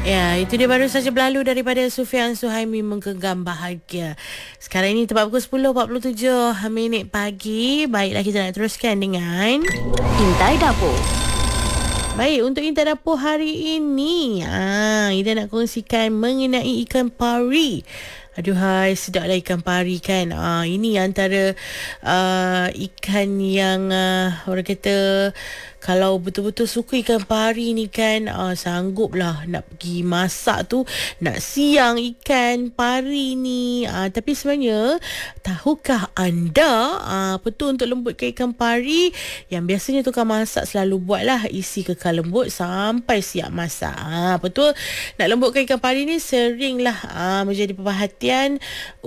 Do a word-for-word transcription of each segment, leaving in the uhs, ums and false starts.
Ya, itu dia baru saja berlalu daripada Sufian Suhaimi, Menggenggam Bahagia. Sekarang ini tepat pukul sepuluh empat puluh tujuh minit pagi. Baiklah, kita nak teruskan dengan Intai Dapur. Baik, untuk Intai Dapur hari ini, ah, Ida nak kongsikan mengenai ikan pari. Aduhai, sedaplah ikan pari kan. Ah, ini antara uh, ikan yang uh, orang kata kalau betul-betul suka ikan pari ni kan, uh, sangguplah nak pergi masak tu, nak siang ikan pari ni. Uh, tapi sebenarnya, tahukah anda uh, betul untuk lembutkan ikan pari yang biasanya tukang masak selalu buatlah isi kekal lembut sampai siap masak. Uh, betul, nak lembutkan ikan pari ni seringlah uh, menjadi perhatian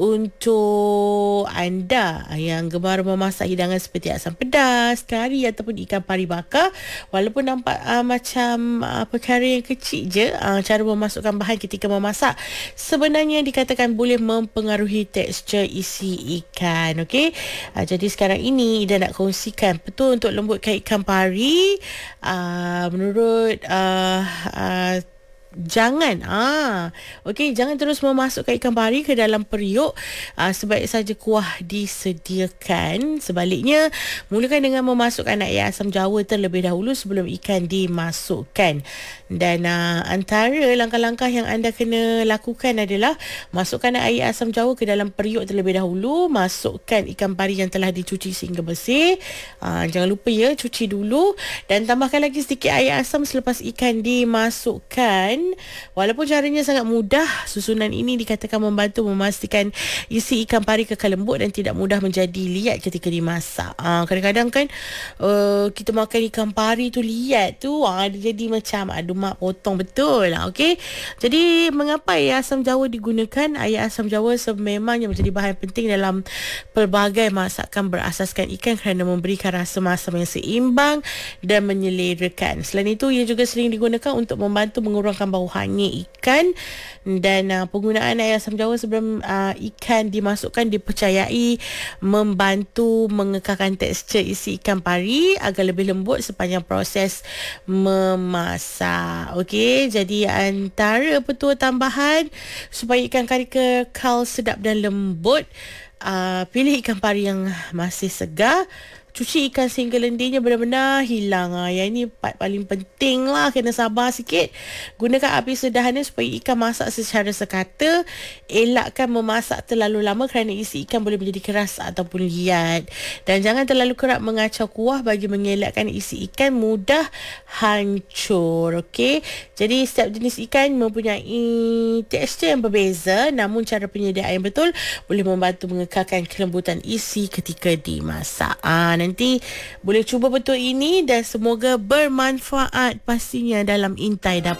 untuk anda yang gemar memasak hidangan seperti asam pedas, kari ataupun ikan pari bakar. Walaupun nampak uh, macam uh, perkara yang kecil je, uh, cara memasukkan bahan ketika memasak sebenarnya dikatakan boleh mempengaruhi tekstur isi ikan. Okey, uh, jadi sekarang ini Ida nak kongsikan betul untuk lembutkan ikan pari. Uh, menurut uh, uh, Jangan ah, okey, jangan terus memasukkan ikan pari ke dalam periuk. Ah, sebaik saja kuah disediakan. Sebaliknya, mulakan dengan memasukkan air asam jawa terlebih dahulu sebelum ikan dimasukkan. Dan ah, antara langkah-langkah yang anda kena lakukan adalah masukkan air asam jawa ke dalam periuk terlebih dahulu. Masukkan ikan pari yang telah dicuci sehingga bersih. Ah, jangan lupa ya, cuci dulu dan tambahkan lagi sedikit air asam selepas ikan dimasukkan. Walaupun caranya sangat mudah, susunan ini dikatakan membantu memastikan isi ikan pari kekal lembut dan tidak mudah menjadi liat ketika dimasak. Ha, kadang-kadang kan uh, kita makan ikan pari tu liat tu, ha, dia jadi macam aduh mak potong betul lah. Okey, jadi mengapa air asam jawa digunakan? Air asam jawa sememangnya menjadi bahan penting dalam pelbagai masakan berasaskan ikan kerana memberikan rasa masam yang seimbang dan menyelerakan. Selain itu, ia juga sering digunakan untuk membantu mengurangkan bau hanyir ikan. Dan uh, penggunaan air asam jawa sebelum uh, ikan dimasukkan dipercayai membantu mengekalkan tekstur isi ikan pari agar lebih lembut sepanjang proses memasak. Okey, jadi antara petua tambahan supaya ikan kari kekal sedap dan lembut, uh, pilih ikan pari yang masih segar. Cuci ikan sehingga lendirnya benar-benar hilang. Ha, yang ini part paling penting lah. Kena sabar sikit. Gunakan api sederhana supaya ikan masak secara sekata. Elakkan memasak terlalu lama kerana isi ikan boleh menjadi keras ataupun liat. Dan jangan terlalu kerap mengacau kuah bagi mengelakkan isi ikan mudah hancur. Okey. Jadi setiap jenis ikan mempunyai tekstur yang berbeza. Namun cara penyediaan yang betul boleh membantu mengekalkan kelembutan isi ketika dimasak. Ah, nanti boleh cuba betul ini dan semoga bermanfaat pastinya dalam Intai Dapur.